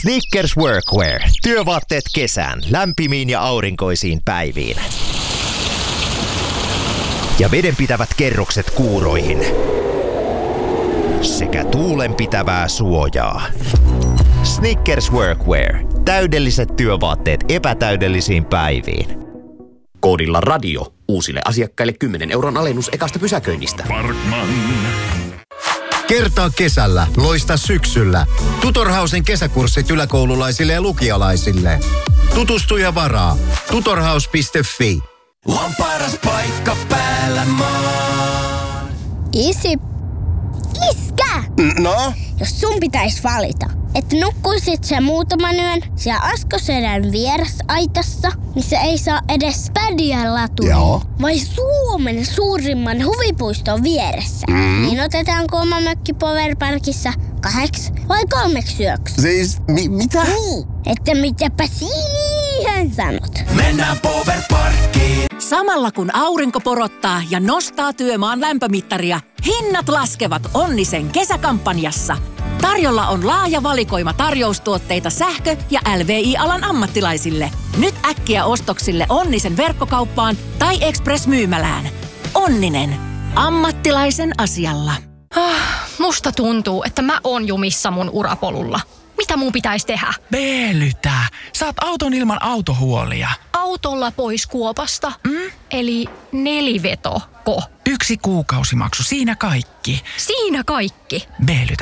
Snickers Workwear. Työvaatteet kesään, lämpimiin ja aurinkoisiin päiviin. Ja vedenpitävät kerrokset kuuroihin. Sekä tuulenpitävää suojaa. Snickers Workwear. Täydelliset työvaatteet epätäydellisiin päiviin. Koodilla radio. Uusille asiakkaille 10 € alennus ekasta pysäköinnistä. Parkman. Kertaa kesällä, loista syksyllä. Tutorhausen kesäkurssit yläkoululaisille ja lukialaisille. Tutustu ja varaa. Tutorhaus.fi. On paras paikka päällä maan. Isi. Iskä! No? Jos sun pitäis valita, että nukkuisit sä muutaman yön siellä Askoselän vierasaitassa, missä ei saa edes pädiä latuja, vai Suomen suurimman huvipuiston vieressä, niin otetaanko oma mökki Powerparkissa 2 vai 3 yöksi? Siis, mitä? Niin, että mitäpä siihen sanot. Mennään Powerparkkiin. Samalla kun aurinko porottaa ja nostaa työmaan lämpömittaria, hinnat laskevat Onnisen kesäkampanjassa. Tarjolla on laaja valikoima tarjoustuotteita sähkö- ja LVI-alan ammattilaisille. Nyt äkkiä ostoksille Onnisen verkkokauppaan tai Express-myymälään. Onninen. Ammattilaisen asialla. Musta tuntuu, että mä oon jumissa mun urapolulla. Mitä mun pitäisi tehdä? Veelytä. Saat auton ilman autohuolia. Autolla pois kuopasta? Eli nelivetoko? 1 kuukausimaksu, siinä kaikki. Siinä kaikki. Veelytä.